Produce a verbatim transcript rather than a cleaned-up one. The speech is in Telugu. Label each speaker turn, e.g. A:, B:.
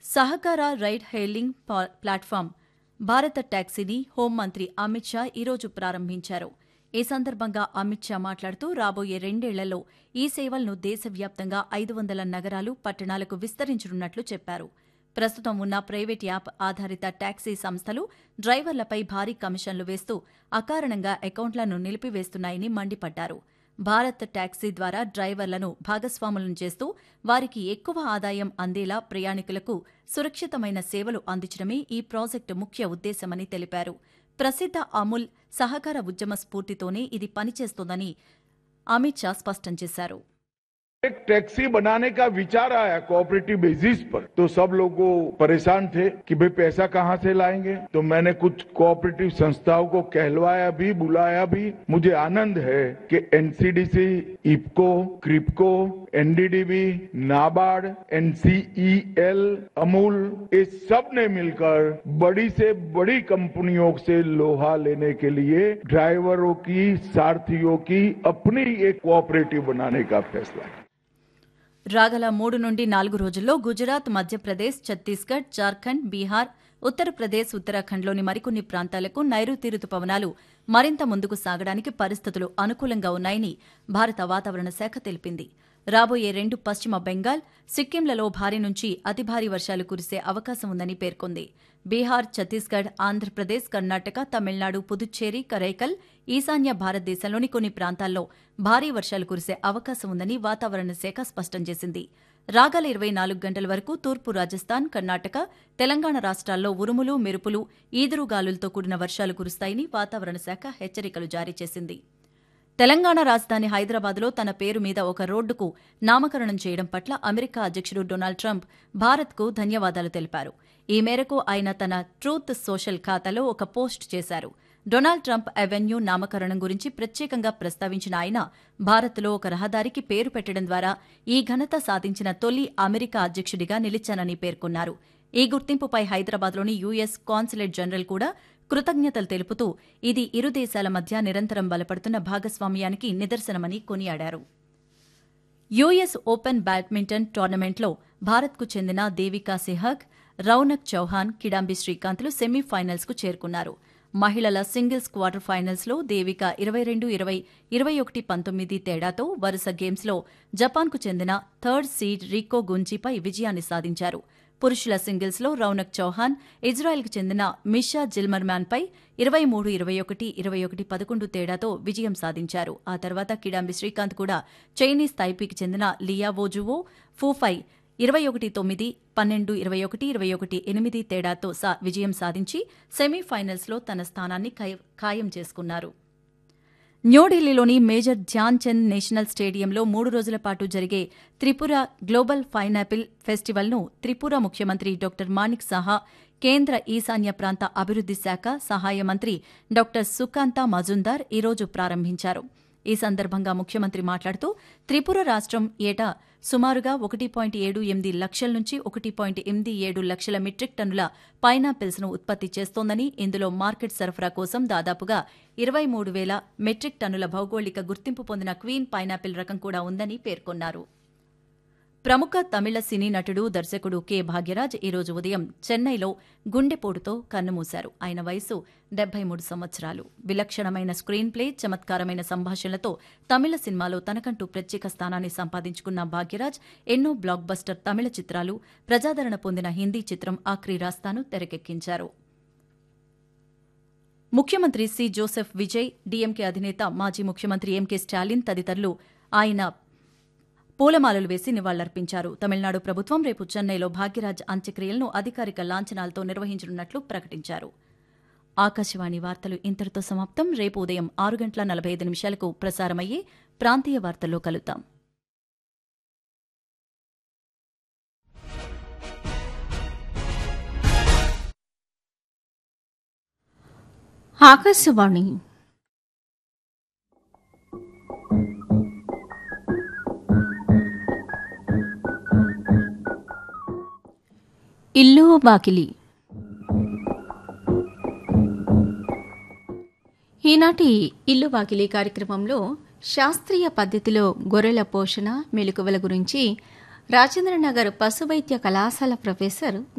A: సహకార రైడ్ హెయిలింగ్ ప్లాట్ఫామ్ భారత టాక్సీని హోంమంత్రి అమిత్ షా ఈరోజు ప్రారంభించారు. ఈ సందర్భంగా అమిత్ షా మాట్లాడుతూ రాబోయే రెండేళ్లలో ఈ సేవలను దేశవ్యాప్తంగా ఐదు వందల నగరాలు, పట్టణాలకు విస్తరించనున్నట్లు చెప్పారు. ప్రస్తుతం ఉన్న ప్రైవేట్ యాప్ ఆధారిత టాక్సీ సంస్థలు డ్రైవర్లపై భారీ కమిషన్లు వేస్తూ అకారణంగా అకౌంట్లను నిలిపివేస్తున్నాయని మండిపడ్డారు. భారత్ టాక్సీ ద్వారా డ్రైవర్లను భాగస్వాములను చేస్తూ వారికి ఎక్కువ ఆదాయం అందేలా ప్రయాణికులకు సురక్షితమైన సేవలు అందించడమే ఈ ప్రాజెక్టు ముఖ్య ఉద్దేశమని తెలిపారు. ప్రసిద్ధ అమూల్ సహకార ఉద్యమ స్ఫూర్తితోనే ఇది పనిచేస్తోందని అమిత్ షా స్పష్టం చేశారు.
B: एक टैक्सी बनाने का विचार आया कोऑपरेटिव बेसिस पर, तो सब लोग परेशान थे कि भाई पैसा कहां से लाएंगे। तो मैंने कुछ कोऑपरेटिव संस्थाओं को कहलवाया भी, बुलाया भी। मुझे आनंद है कि NCDC, IFFCO, Kribhco, NDDB, NABARD, NCEL, Amul, ये सब ने मिलकर बड़ी से बड़ी कंपनियों से लोहा लेने के लिए ड्राइवरों की, सारथियों की अपनी एक कोऑपरेटिव बनाने का फैसला है.
A: రాగల మూడు నుండి నాలుగు రోజుల్లో గుజరాత్, మధ్యప్రదేశ్, ఛత్తీస్గఢ్, జార్ఖండ్, బీహార్, ఉత్తరప్రదేశ్, ఉత్తరాఖండ్లోని మరికొన్ని ప్రాంతాలకు నైరుతి రుతుపవనాలు మరింత ముందుకు సాగడానికి పరిస్థితులు అనుకూలంగా ఉన్నాయని భారత వాతావరణ శాఖ తెలిపింది. రాబోయే రెండు పశ్చిమ బెంగాల్, సిక్కింలలో భారీ నుంచి అతి భారీ వర్షాలు కురిసే అవకాశం ఉందని పేర్కొంది. బీహార్, ఛత్తీస్గఢ్, ఆంధ్రప్రదేశ్, కర్ణాటక, తమిళనాడు, పుదుచ్చేరి, కరైకల్, ఈశాన్య భారతదేశంలోని కొన్ని ప్రాంతాల్లో భారీ వర్షాలు కురిసే అవకాశం ఉందని వాతావరణ శాఖ స్పష్టం చేసింది. రాగల ఇరవై నాలుగు గంటల వరకు తూర్పు రాజస్థాన్, కర్ణాటక, తెలంగాణ రాష్ట్రాల్లో ఉరుములు, మెరుపులు, ఈదురుగాలులతో కూడిన వర్షాలు కురుస్తాయని వాతావరణ శాఖ హెచ్చరికలు జారీ చేసింది. తెలంగాణ రాజధాని హైదరాబాద్లో తన పేరు మీద ఒక రోడ్డుకు నామకరణం చేయడం పట్ల అమెరికా అధ్యక్షుడు డొనాల్డ్ ట్రంప్ భారత్కు ధన్యవాదాలు తెలిపారు. ఈ మేరకు ఆయన తన ట్రూత్ సోషల్ ఖాతాలో ఒక పోస్ట్ చేశారు. డొనాల్డ్ ట్రంప్ అవెన్యూ నామకరణం గురించి ప్రత్యేకంగా ప్రస్తావించిన ఆయన భారత్లో ఒక రహదారికి పేరు పెట్టడం ద్వారా ఈ ఘనత సాధించిన తొలి అమెరికా అధ్యక్షుడిగా నిలిచానని పేర్కొన్నారు. ఈ గుర్తింపుపై హైదరాబాద్లోని యూఎస్ కాన్సులేట్ జనరల్ కూడా కృతజ్ఞతలు తెలుపుతూ ఇది ఇరు దేశాల మధ్య నిరంతరం బలపడుతున్న భాగస్వామ్యానికి నిదర్శనమని కొనియాడారు. యూఎస్ ఓపెన్ బ్యాడ్మింటన్ టోర్నమెంట్లో భారత్కు చెందిన దేవికా సెహ్వాగ్, రౌనక్ చౌహాన్, కిడాంబి శ్రీకాంత్లు సెమీఫైనల్స్కు చేరుకున్నారు. మహిళల సింగిల్స్ క్వార్టర్ ఫైనల్స్లో దేవిక ఇరవై రెండు ఇరవై, ఇరవై ఒకటి పంతొమ్మిది తేడాతో వరుస గేమ్స్లో జపాన్కు చెందిన థర్డ్ సీడ్ రికో గుంజీపై విజయాన్ని సాధించారు. పురుషుల సింగిల్స్లో రౌనక్ చౌహాన్ ఇజ్రాయెల్కు చెందిన మిషా జిల్మర్మ్యాన్పై ఇరవై మూడు ఇరవై ఒకటి, ఇరవై ఒకటి పదకొండు తేడాతో విజయం సాధించారు. ఆ తర్వాత కిడాంబి శ్రీకాంత్ కూడా చైనీస్ తైపీకి చెందిన లియా వోజువో ఫూపై ఇరవై ఒకటి తొమ్మిది, పన్నెండు ఇరవై ఒకటి, ఇరవై ఒకటి ఎనిమిది తేడాతో విజయం సాధించి సెమీఫైనల్స్లో తన స్థానాన్ని ఖాయం చేసుకున్నారు. న్యూఢిల్లీలోని మేజర్ ధ్యాన్ చంద్ నేషనల్ స్టేడియంలో మూడు రోజుల పాటు జరిగే త్రిపుర గ్లోబల్ పైనాపిల్ ఫెస్టివల్ను త్రిపుర ముఖ్యమంత్రి డాక్టర్ మాణిక్ సాహా, కేంద్ర ఈశాన్య ప్రాంత అభివృద్ది శాఖ సహాయ మంత్రి డాక్టర్ సుకాంత మజుందార్ ఈరోజు ప్రారంభించారు. ఈ సందర్భంగా ముఖ్యమంత్రి మాట్లాడుతూ త్రిపుర రాష్ట్రం ఏటా సుమారుగా ఒకటి పాయింట్ ఏడు ఎనిమిది లక్షల నుంచి ఒకటి పాయింట్ ఎనిమిది ఏడు లక్షల మెట్రిక్ టన్నుల పైనాపిల్స్ను ఉత్పత్తి చేస్తోందని, ఇందులో మార్కెట్ సరఫరా కోసం దాదాపుగా ఇరవై మూడు వేల మెట్రిక్ టన్నుల భౌగోళిక గుర్తింపు పొందిన క్వీన్ పైనాపిల్ రకం కూడా ఉందని పేర్కొన్నారు. ప్రముఖ తమిళ సినీ నటుడు, దర్శకుడు కె భాగ్యరాజ్ ఈరోజు ఉదయం చెన్నైలో గుండెపోటుతో కన్నుమూశారు. ఆయన వయసు డెబ్బై మూడు సంవత్సరాలు. విలక్షణమైన స్క్రీన్ ప్లే, చమత్కారమైన సంభాషణలతో తమిళ సినిమాలో తనకంటూ ప్రత్యేక స్థానాన్ని సంపాదించుకున్న భాగ్యరాజ్ ఎన్నో బ్లాక్ బస్టర్ తమిళ చిత్రాలు, ప్రజాదరణ పొందిన హిందీ చిత్రం ఆఖరి రాస్తాను తెరకెక్కించారు. ముఖ్యమంత్రి సి జోసెఫ్ విజయ్, డీఎంకే అధినేత మాజీ ముఖ్యమంత్రి ఎంకే స్టాలిన్ తదితరులు ఆయన పూలమాలలు వేసి నివాళులర్పించారు. తమిళనాడు ప్రభుత్వం రేపు చెన్నైలో భాగ్యరాజ్ అంత్యక్రియలను అధికారిక లాంఛనాలతో నిర్వహించనున్నట్లు ప్రకటించారు. ఆకాశవాణి వార్తలు ఇంతటితో సమాప్తం. రేపు ఉదయం ఆరు గంటల నలభై ఐదు నిమిషాలకు ప్రసారమయ్యే ప్రాంతీయ వార్తల్లో కలుద్దాం.
C: ఆకాశవాణి ఇల్లు వాకిలి. ఈనాటి ఇల్లు వాకిలి కార్యక్రమంలో శాస్త్రీయ పద్ధతిలో గొర్రెల పోషణ మెలకువల గురించి రాజేంద్రనగర్ పశువైద్య కళాశాల ప్రొఫెసర్